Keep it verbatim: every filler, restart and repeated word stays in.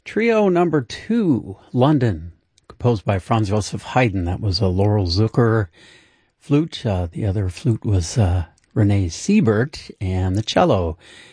Trio number two, London, composed by Franz Joseph Haydn. That was a Laurel Zucker flute. Uh, the other flute was uh, Renee Siebert, and the cello